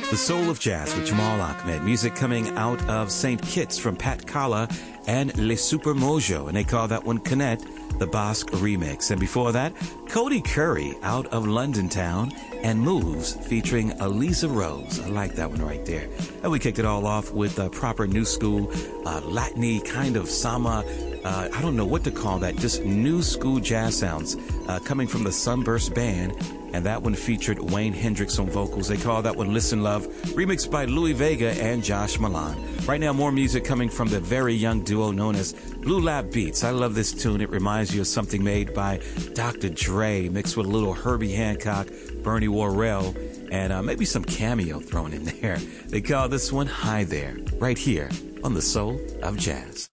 The Soul of Jazz with Jamal Ahmed. Music coming out of St. Kitts from Pat Kala and Les Super Mojo. And they call that one Connect, the Basque remix. And before that, Cody Curry out of London Town and Moves featuring Elisa Rose. I like that one right there. And we kicked it all off with a proper new school, Latin-y kind of sama, I don't know what to call that, just new school jazz sounds coming from the Sunburst Band. And that one featured Wayne Hendricks on vocals. They call that one Listen Love, remixed by Louis Vega and Josh Milan. Right now, more music coming from the very young duo known as Blue Lab Beats. I love this tune. It reminds you of something made by Dr. Dre, mixed with a little Herbie Hancock, Bernie Worrell, and maybe some cameo thrown in there. They call this one Hi There, right here on The Soul of Jazz.